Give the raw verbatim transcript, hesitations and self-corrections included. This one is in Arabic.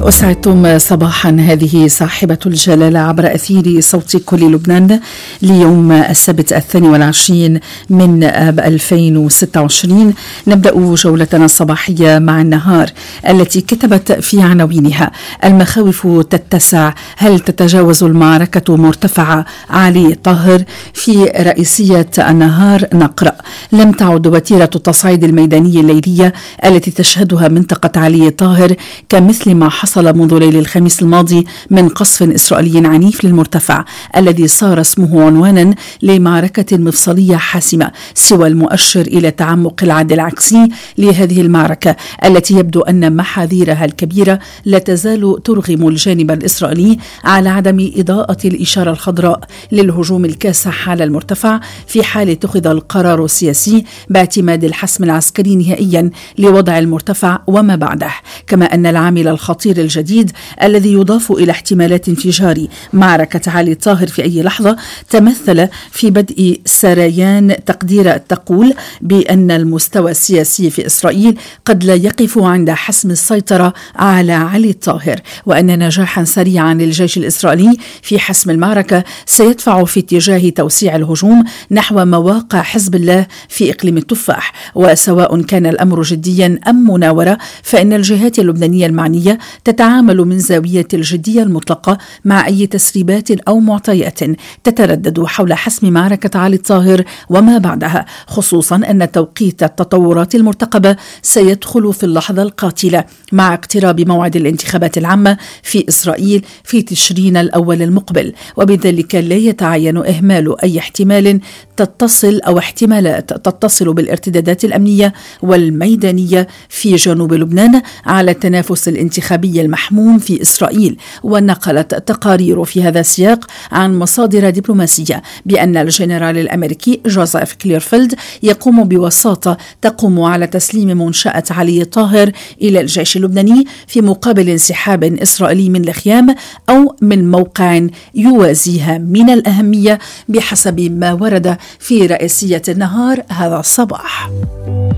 أسعدتم صباحا. هذه صاحبة الجلالة عبر أثير صوت كل لبنان ليوم السبت الثاني والعشرين من آب ألفين وستة وعشرين. نبدأ جولتنا الصباحية مع النهار التي كتبت في عناوينها: المخاوف تتسع، هل تتجاوز المعركة مرتفع علي طاهر؟ في رئيسية النهار نقرأ: لم تعد وتيرة التصعيد الميداني الليلية التي تشهدها منطقة علي طاهر كمثل ما حصل منذ ليل الخميس الماضي من قصف إسرائيلي عنيف للمرتفع الذي صار اسمه عنوانا لمعركة مفصلية حاسمة، سوى المؤشر إلى تعمق العد العكسي لهذه المعركة التي يبدو أن محاذيرها الكبيرة لا تزال ترغم الجانب الإسرائيلي على عدم إضاءة الإشارة الخضراء للهجوم الكاسح على المرتفع في حال اتخذ القرار السياسي باعتماد الحسم العسكري نهائيا لوضع المرتفع وما بعده. كما أن العامل الخطير الجديد الذي يضاف إلى احتمالات انفجار معركة علي طاهر في أي لحظة تمثل في بدء سريان تقدير تقول بأن المستوى السياسي في إسرائيل قد لا يقف عند حسم السيطرة على علي طاهر، وأن نجاحا سريعا للجيش الإسرائيلي في حسم المعركة سيدفع في اتجاه توسيع الهجوم نحو مواقع حزب الله في إقليم التفاح. وسواء كان الأمر جديا أم مناورة، فإن الجهات اللبنانية المعنية تتعامل من زاوية الجدية المطلقة مع أي تسريبات أو معطيات تتردد حول حسم معركة علي طاهر وما بعدها، خصوصا أن توقيت التطورات المرتقبة سيدخل في اللحظة القاتلة مع اقتراب موعد الانتخابات العامة في إسرائيل في تشرين الأول المقبل، وبذلك لا يتعين إهمال أي احتمال تتصل أو احتمالات تتصل بالارتدادات الأمنية والميدانية في جنوب لبنان على التنافس الانتخابي المحموم في إسرائيل. ونقلت تقارير في هذا السياق عن مصادر دبلوماسية بأن الجنرال الأمريكي جوزيف كليرفيلد يقوم بوساطة تقوم على تسليم منشأة علي طاهر إلى الجيش اللبناني في مقابل انسحاب إسرائيلي من الخيام أو من موقع يوازيها من الأهمية، بحسب ما ورد في رئيسية النهار هذا الصباح.